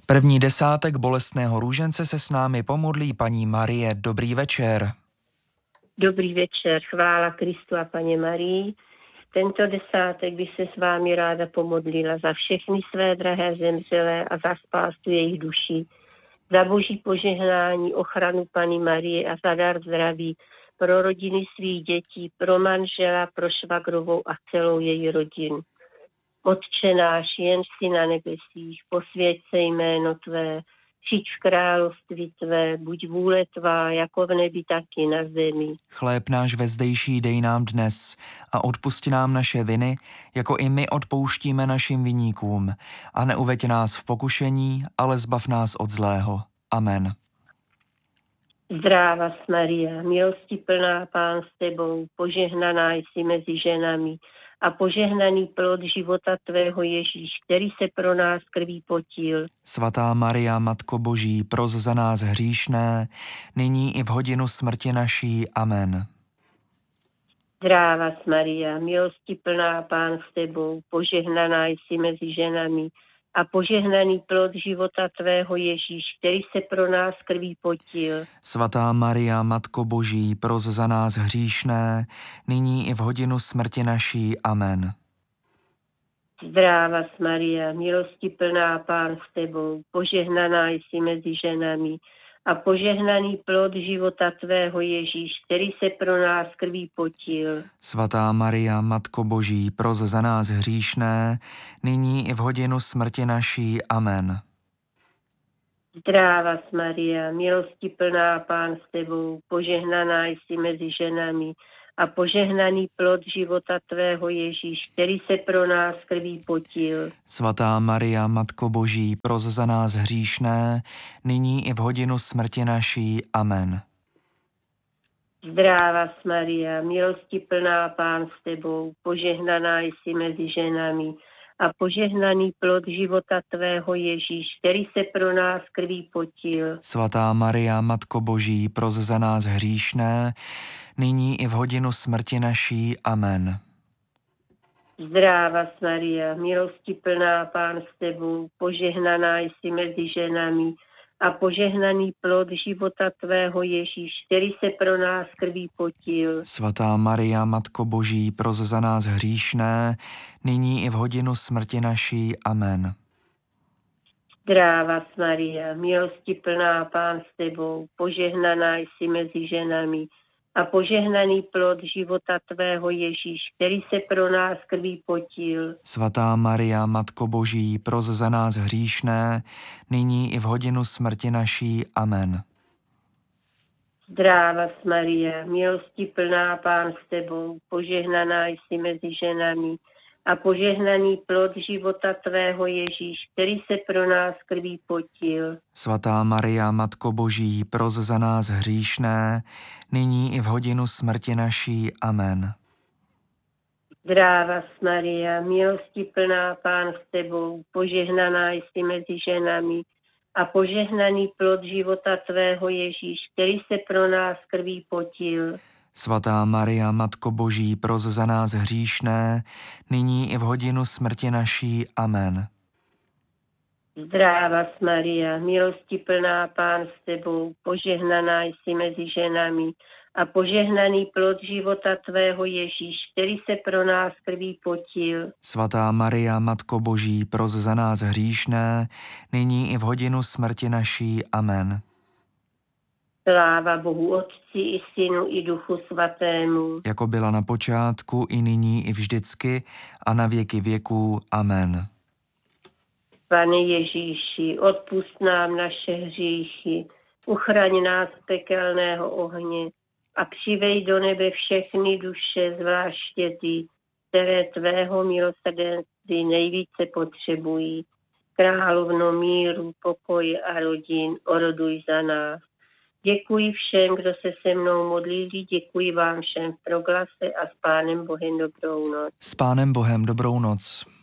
První desátek bolestného růžence se s námi pomodlí paní Marie. Dobrý večer. Dobrý večer, chvála Kristu a Paně Marii. Tento desátek bych se s vámi ráda pomodlila za všechny své drahé zemřelé a za spásu jejich duší, za boží požehnání, ochranu Panny Marie a za dar zdraví pro rodiny svých dětí, pro manžela, pro švagrovou a celou její rodinu. Otče náš, jenž jsi na nebesích, posvěť se jméno tvé, přijď v království tvé, buď vůle tvá, jako v nebi, tak i na zemi. Chléb náš vezdejší dej nám dnes a odpusti nám naše viny, jako i my odpouštíme našim viníkům. A neuveď nás v pokušení, ale zbav nás od zlého. Amen. Zdráva Maria, milosti plná, Pán s tebou, požehnaná jsi mezi ženami a požehnaný plod života tvého Ježíš, který se pro nás krví potil. Svatá Maria, Matko Boží, pros za nás hříšné, nyní i v hodinu smrti naší. Amen. Zdráva Maria, milosti plná, Pán s tebou, požehnaná jsi mezi ženami a požehnaný plod života tvého Ježíš, který se pro nás krví potil. Svatá Maria, Matko Boží, pros za nás hříšné, nyní i v hodinu smrti naší. Amen. Zdráva Maria, milosti plná, Pán s tebou, požehnaná jsi mezi ženami a požehnaný plod života tvého Ježíš, který se pro nás krví potil. Svatá Maria, Matko Boží, pros za nás hříšné, nyní i v hodinu smrti naší. Amen. Zdráva Maria, milosti plná, Pán s tebou, požehnaná jsi mezi ženami a požehnaný plod života tvého Ježíš, který se pro nás krví potil. Svatá Maria, Matko Boží, pros za nás hříšné, nyní i v hodinu smrti naší. Amen. Zdráva Maria, milosti plná, Pán s tebou, požehnaná jsi mezi ženami a požehnaný plod života tvého Ježíš, který se pro nás krví potil. Svatá Maria, Matko Boží, pros za nás hříšné, nyní i v hodinu smrti naší. Amen. Zdráva Maria, milosti plná, Pán s tebou, požehnaná jsi mezi ženami a požehnaný plod života tvého Ježíš, který se pro nás krví potil. Svatá Maria, Matko Boží, pros za nás hříšné, nyní i v hodinu smrti naší. Amen. Zdráva Maria, milosti plná, Pán s tebou, požehnaná jsi mezi ženami a požehnaný plod života tvého Ježíš, který se pro nás krví potil. Svatá Maria, Matko Boží, pros za nás hříšné, nyní i v hodinu smrti naší. Amen. Zdráva Maria, milosti plná, Pán s tebou, požehnaná jsi mezi ženami a požehnaný plod života tvého Ježíš, který se pro nás krví potil. Svatá Maria, Matko Boží, pros za nás hříšné, nyní i v hodinu smrti naší. Amen. Zdráva Maria, milosti plná, Pán s tebou, požehnaná jsi mezi ženami a požehnaný plod života tvého Ježíš, který se pro nás krví potil. Svatá Maria, Matko Boží, pros za nás hříšné, nyní i v hodinu smrti naší. Amen. Zdráva Maria, milosti plná, Pán s tebou, požehnaná jsi mezi ženami a požehnaný plod života tvého Ježíš, který se pro nás krví potil. Svatá Maria, Matko Boží, pros za nás hříšné, nyní i v hodinu smrti naší. Amen. Sláva Bohu Otci i Synu i Duchu Svatému. Jako byla na počátku, i nyní, i vždycky, a na věky věků. Amen. Pane Ježíši, odpusť nám naše hříchy, uchraň nás z pekelného ohně a přivej do nebe všechny duše, zvláště ty, které tvého milosrdenství nejvíce potřebují. Královno míru, pokoje a rodin, oroduj za nás. Děkuji všem, kdo se mnou modlili, děkuji vám všem v proglase a s Pánem Bohem dobrou noc. S Pánem Bohem dobrou noc.